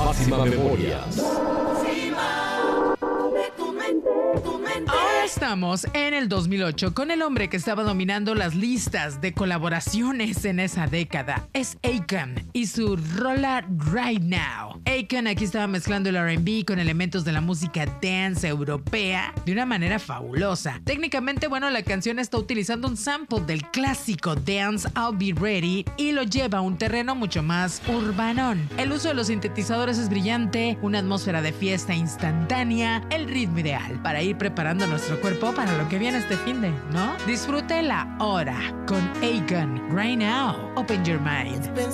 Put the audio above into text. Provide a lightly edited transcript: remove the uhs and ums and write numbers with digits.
Máxima Memorias. Ahora estamos en el 2008 con el hombre que estaba dominando las listas de colaboraciones en esa década. Es Akon y su rola Right Now. Akon aquí estaba mezclando el R&B con elementos de la música dance europea de una manera fabulosa. Técnicamente, bueno, la canción está utilizando un sample del clásico Dance I'll Be Ready y lo lleva a un terreno mucho más urbanón. El uso de los sintetizadores es brillante, una atmósfera de fiesta instantánea, el ritmo ideal para ir preparando nuestro cuerpo para lo que viene este finde, ¿no? Disfrute la hora con Akon. Right Now, open your mind.